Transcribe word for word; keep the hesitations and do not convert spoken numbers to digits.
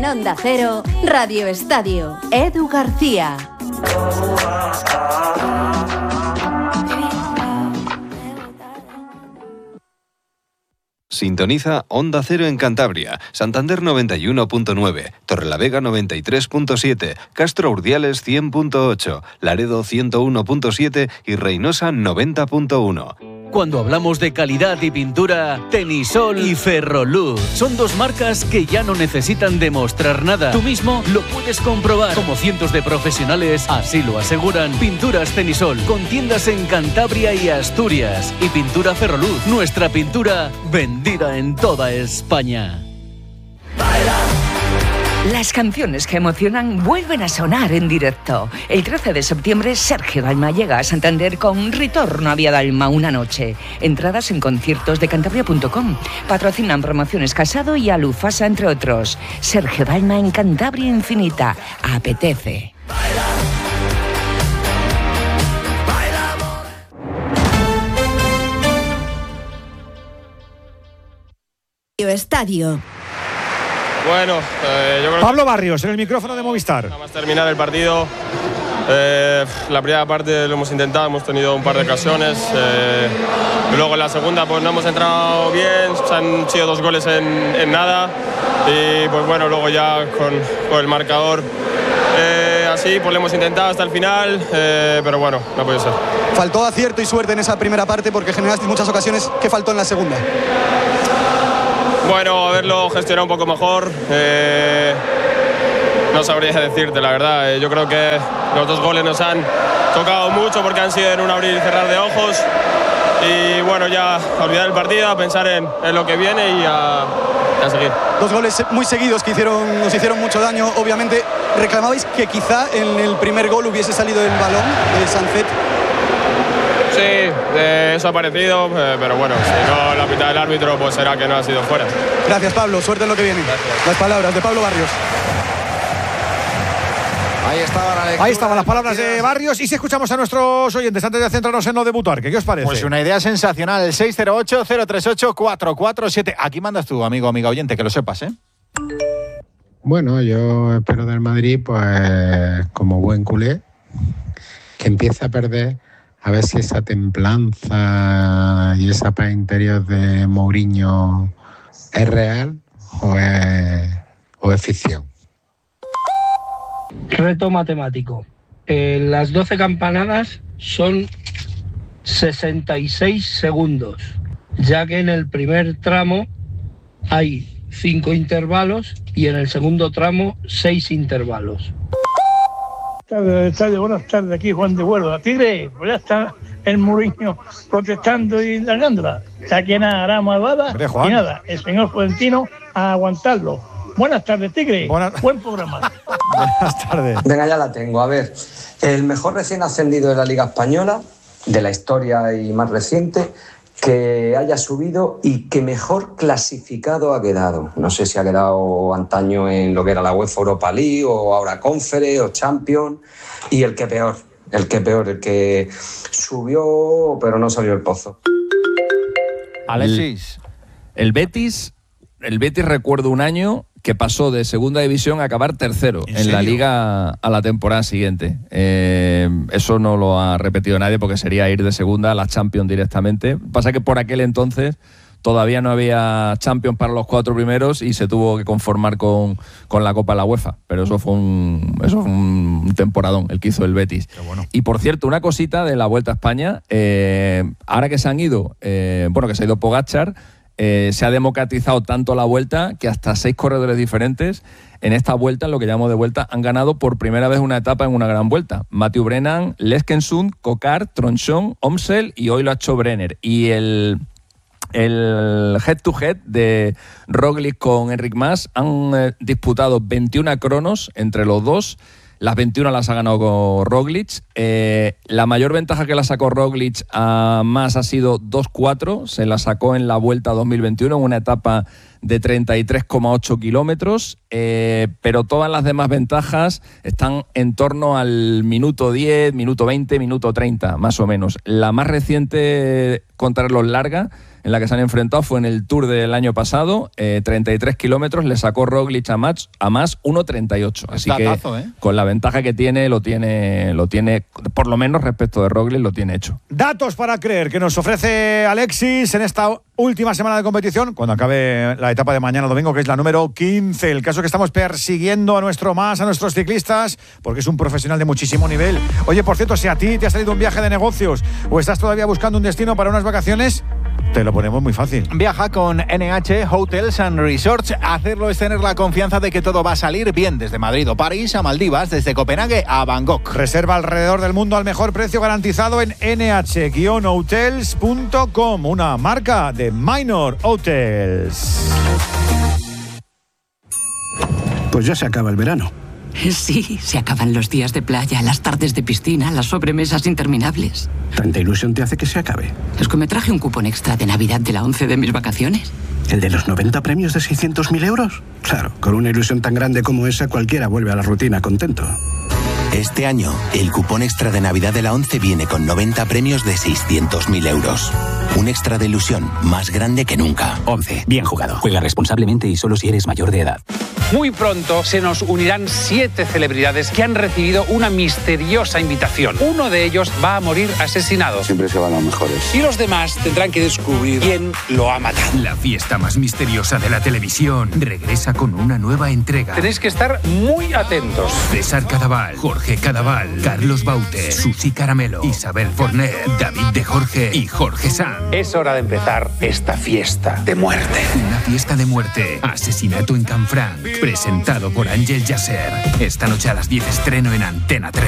En Onda Cero, Radio Estadio, Edu García. Sintoniza Onda Cero en Cantabria, Santander noventa y uno punto nueve, Torrelavega noventa y tres punto siete, Castro Urdiales cien punto ocho, Laredo ciento uno punto siete y Reynosa noventa punto uno. Cuando hablamos de calidad y pintura, Tenisol y Ferroluz son dos marcas que ya no necesitan demostrar nada. Tú mismo lo puedes comprobar, como cientos de profesionales así lo aseguran. Pinturas Tenisol, con tiendas en Cantabria y Asturias. Y pintura Ferroluz, nuestra pintura vendida en toda España. Las canciones que emocionan vuelven a sonar en directo. El trece de septiembre, Sergio Dalma llega a Santander con Ritorno a Vía Dalma una noche. Entradas en conciertos de cantabria punto com. Patrocinan Promociones Casado y Alufasa, entre otros. Sergio Dalma en Cantabria Infinita. Apetece. Estadio. Bueno, eh, yo creo Pablo que... Barrios, en el micrófono de Movistar. Nada más terminar el partido. Eh, la primera parte lo hemos intentado, hemos tenido un par de ocasiones. Eh, luego en la segunda pues no hemos entrado bien, se han sido dos goles en, en nada. Y pues bueno, luego ya con, con el marcador eh, así, pues lo hemos intentado hasta el final, eh, pero bueno, no puede ser. Faltó acierto y suerte en esa primera parte porque generaste muchas ocasiones. ¿Qué faltó en la segunda? Bueno, haberlo gestionado un poco mejor. Eh, no sabría decirte, la verdad. Eh, yo creo que los dos goles nos han tocado mucho porque han sido en un abrir y cerrar de ojos. Y bueno, ya a olvidar el partido, a pensar en, en lo que viene y a, a seguir. Dos goles muy seguidos que hicieron, nos hicieron mucho daño. Obviamente, reclamabais que quizá en el primer gol hubiese salido el balón de Sancet. Sí, eh, eso ha parecido, eh, pero bueno, si no la mitad del árbitro, pues será que no ha sido fuera. Gracias, Pablo. Suerte en lo que viene. Gracias. Las palabras de Pablo Barrios. Ahí estaba la lectura. Ahí estaban las palabras de Barrios. Y si escuchamos a nuestros oyentes antes de centrarnos en lo de Butarque, ¿qué os parece? Pues una idea sensacional. El seis cero ocho, cero tres ocho, cuatro cuatro siete. Aquí mandas tú, amigo, amiga oyente, que lo sepas, ¿eh? Bueno, yo espero del Madrid, pues como buen culé, que empiece a perder. A ver si esa templanza y esa paz interior de Mourinho es real o es, o es ficción. Reto matemático. Eh, las doce campanadas son sesenta y seis segundos, ya que en el primer tramo hay cinco intervalos y en el segundo tramo seis intervalos. Buenas tardes, buenas tardes, aquí Juan de Huelva. Tigre, pues ya está el Mourinho protestando y largándola. Ya que nada, hará malvada y nada, el señor Florentino a aguantarlo. Buenas tardes, Tigre. Buenas... Buen programa. Buenas tardes. Venga, ya la tengo. A ver, el mejor recién ascendido de la Liga Española, de la historia y más reciente, que haya subido y que mejor clasificado ha quedado. No sé si ha quedado antaño en lo que era la UEFA Europa League o ahora Conference o Champions. Y el que peor, el que peor, el que subió pero no salió el pozo. Alexis. El, el Betis, el Betis recuerdo un año que pasó de segunda división a acabar tercero en, en la Liga a la temporada siguiente. Eh, eso no lo ha repetido nadie porque sería ir de segunda a la Champions directamente. Pasa que por aquel entonces todavía no había Champions para los cuatro primeros y se tuvo que conformar con, con la Copa de la UEFA. Pero eso fue un, eso fue un temporadón el que hizo el Betis. Bueno. Y por cierto, una cosita de la Vuelta a España. Eh, ahora que se han ido, eh, bueno, que se ha ido Pogačar, Eh, se ha democratizado tanto la Vuelta que hasta seis corredores diferentes en esta Vuelta, en lo que llamamos de Vuelta, han ganado por primera vez una etapa en una gran Vuelta. Mathieu Brennan, Leskensund, Coquard, Tronchon, Omsel y hoy lo ha hecho Brenner. Y el, el head to head de Roglic con Enric Mas han eh, disputado veintiuna cronos entre los dos. Las veintiuna las ha ganado con Roglic. Eh, la mayor ventaja que la sacó Roglic a Mas ha sido dos cuatro. Se la sacó en la Vuelta dos mil veintiuno en una etapa de treinta y tres coma ocho kilómetros. Eh, pero todas las demás ventajas están en torno al minuto diez, minuto veinte, minuto treinta, más o menos. La más reciente contrarreloj larga en la que se han enfrentado fue en el Tour del año pasado, eh, treinta y tres kilómetros, le sacó Roglic a más, a más uno treinta y ocho. Así Datazo, que ¿eh? con la ventaja que tiene, lo tiene, lo tiene, por lo menos respecto de Roglic, lo tiene hecho. Datos para creer que nos ofrece Alexis en esta última semana de competición, cuando acabe la etapa de mañana domingo, que es la número quince. El caso es que estamos persiguiendo a nuestro más, a nuestros ciclistas, porque es un profesional de muchísimo nivel. Oye, por cierto, si a ti te ha salido un viaje de negocios o estás todavía buscando un destino para unas vacaciones, te lo ponemos muy fácil. Viaja con N H Hotels and Resorts. Hacerlo es tener la confianza de que todo va a salir bien, desde Madrid o París a Maldivas, desde Copenhague a Bangkok. Reserva alrededor del mundo al mejor precio garantizado en ene hache hotels punto com, una marca de Minor Hotels. Pues ya se acaba el verano. Sí, se acaban los días de playa, las tardes de piscina, las sobremesas interminables. ¿Tanta ilusión te hace que se acabe? Es que me traje un cupón extra de Navidad de la once de mis vacaciones. ¿El de los noventa premios de seiscientos mil euros? Claro, con una ilusión tan grande como esa, cualquiera vuelve a la rutina contento. Este año, el cupón extra de Navidad de la once viene con noventa premios de seiscientos mil euros. Un extra de ilusión más grande que nunca. once. Bien jugado. Juega responsablemente y solo si eres mayor de edad. Muy pronto se nos unirán siete celebridades que han recibido una misteriosa invitación. Uno de ellos va a morir asesinado. Siempre se van los mejores. Y los demás tendrán que descubrir quién lo ha matado. La fiesta más misteriosa de la televisión regresa con una nueva entrega. Tenéis que estar muy atentos. César Cadaval, Jorge Cadaval, Carlos Baute, Susi Caramelo, Isabel Forner, David de Jorge y Jorge Sanz. Es hora de empezar esta fiesta de muerte. Una fiesta de muerte. Asesinato en Canfranc. Presentado por Ángel Yasser. Esta noche a las diez estreno en Antena tres.